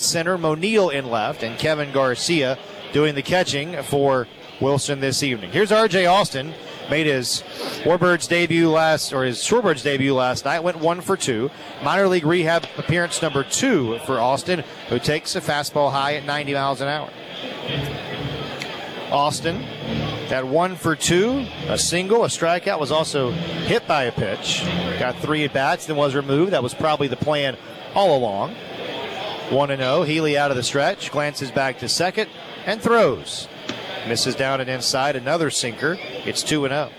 center, Monil in left, and Kevin Garcia doing the catching for Wilson this evening. Here's R.J. Austin. Made his Shorebirds debut last night, went 1 for 2. Minor league rehab appearance number 2 for Austin, who takes a fastball high at 90 miles an hour. Austin got 1 for 2, a single, a strikeout, was also hit by a pitch. Got 3 at bats, then was removed. That was probably the plan all along. 1-0. Healy out of the stretch, glances back to second, and throws. Misses down and inside, another sinker. It's 2-0.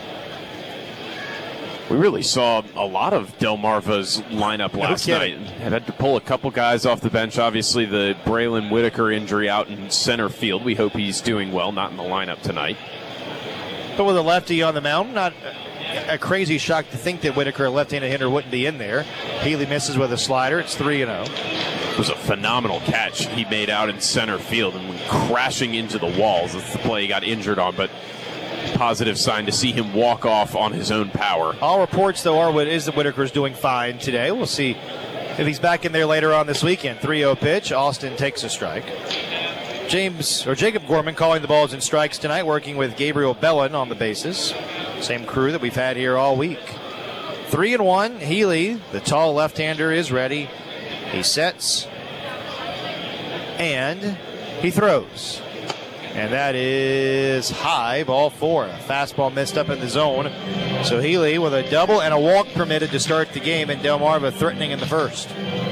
We really saw a lot of Delmarva's lineup last night. Had to pull a couple guys off the bench. Obviously, the Braylon Whitaker injury out in center field. We hope he's doing well, not in the lineup tonight. But with a lefty on the mound, not a crazy shock to think that Whitaker, a left-handed hitter, wouldn't be in there. Healy misses with a slider. It's 3-0. It was a phenomenal catch he made out in center field and went crashing into the walls. That's the play he got injured on, but positive sign to see him walk off on his own power. All reports, though, is that Whitaker's doing fine today. We'll see if he's back in there later on this weekend. 3-0 pitch. Austin takes a strike. Jacob Gorman calling the balls and strikes tonight, working with Gabriel Bellin on the bases. Same crew that we've had here all week. 3-1. Healy, the tall left-hander, is ready. He sets, and he throws. And that is high, ball 4. A fastball missed up in the zone. So Healy with a double and a walk permitted to start the game, and Delmarva threatening in the first.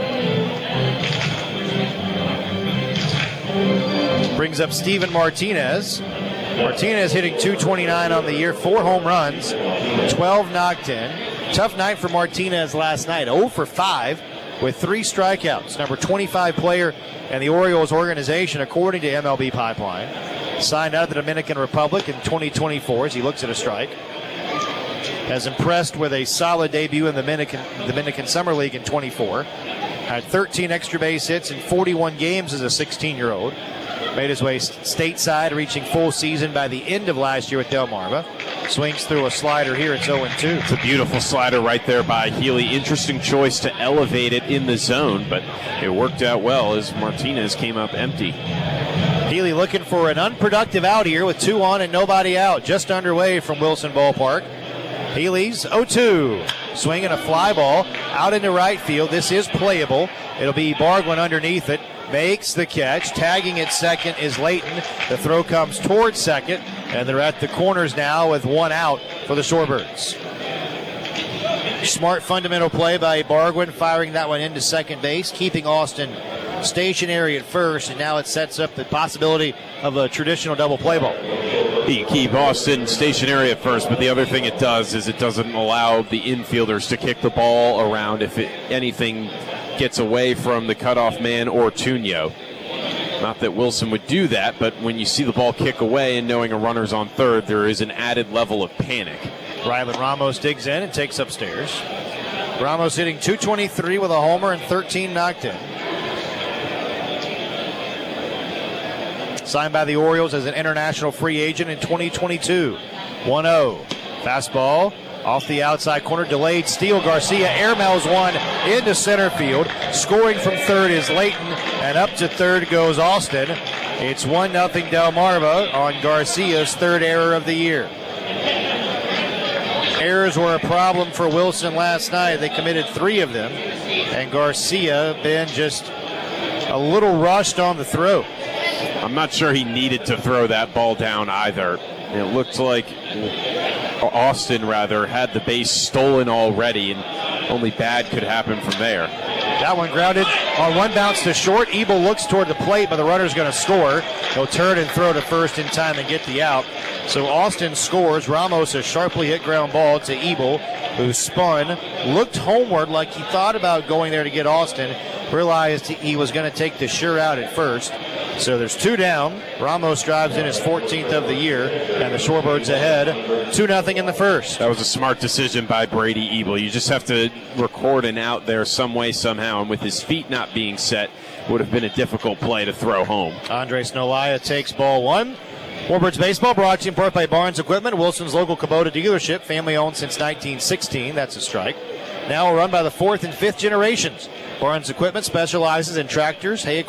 Brings up Steven Martinez. Martinez hitting .229 on the year, 4 home runs, 12 knocked in. Tough night for Martinez last night, 0 for 5. With 3 strikeouts, number 25 player in the Orioles organization, according to MLB Pipeline. Signed out of the Dominican Republic in 2024 as he looks at a strike. Has impressed with a solid debut in the Dominican Summer League in 24. Had 13 extra base hits in 41 games as a 16-year-old. Made his way stateside, reaching full season by the end of last year with Delmarva. Swings through a slider here. It's 0-2. It's a beautiful slider right there by Healy. Interesting choice to elevate it in the zone, but it worked out well as Martinez came up empty. Healy looking for an unproductive out here with 2 on and nobody out. Just underway from Wilson Ballpark. Healy's 0-2. Swinging a fly ball out into right field. This is playable. It'll be Bargwin underneath it. Makes the catch. Tagging at second is Layton. The throw comes towards second, and they're at the corners now with 1 out for the Shorebirds. Smart fundamental play by Bargwin, firing that one into second base, keeping Austin stationary at first, and now it sets up the possibility of a traditional double play ball. You keep Austin stationary at first, but the other thing it does is it doesn't allow the infielders to kick the ball around if anything gets away from the cutoff man or Tunyo. Not that Wilson would do that, but when you see the ball kick away and knowing a runner's on third, there is an added level of panic. Rylan Ramos digs in and takes upstairs. Ramos hitting .223 with a homer and 13 knocked in. Signed by the Orioles as an international free agent in 2022. 1-0. Fastball off the outside corner, delayed steal. Garcia airmails one into center field. Scoring from third is Layton, and up to third goes Austin. It's 1-0 Delmarva on Garcia's 3rd error of the year. Errors were a problem for Wilson last night. They committed 3 of them, and Garcia been just a little rushed on the throw. I'm not sure he needed to throw that ball down either. It looked like Austin, had the base stolen already, and only bad could happen from there. That one grounded on one bounce to short. Ebel looks toward the plate, but the runner's going to score. He'll turn and throw to first in time and get the out. So Austin scores. Ramos a sharply hit ground ball to Ebel, who spun, looked homeward like he thought about going there to get Austin, realized he was going to take the sure out at first. So there's 2 down. Ramos drives in his 14th of the year, and the Shorebirds ahead 2-0 in the first. That was a smart decision by Brady Ebel. You just have to record an out there some way, somehow, and with his feet not being set, would have been a difficult play to throw home. Andres Nolaya takes ball 1. Shorebirds baseball brought to you in part by Barnes Equipment, Wilson's local Kubota dealership, family owned since 1916. That's a strike. Now run by the 4th and 5th generations. Barnes Equipment specializes in tractors, hay